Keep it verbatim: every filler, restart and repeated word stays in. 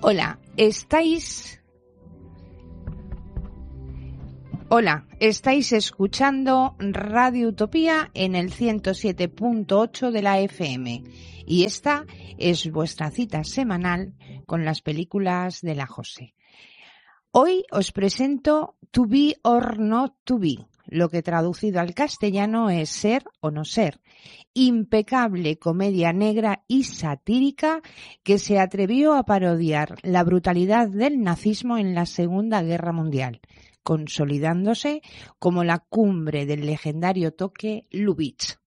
Hola, estáis... Hola, estáis escuchando Radio Utopía en el ciento siete punto ocho de la F M y esta es vuestra cita semanal con las películas de la José. Hoy os presento To Be or Not To Be, lo que traducido al castellano es Ser o No Ser, impecable comedia negra y satírica que se atrevió a parodiar la brutalidad del nazismo en la Segunda Guerra Mundial, consolidándose como la cumbre del legendario toque Lubitsch.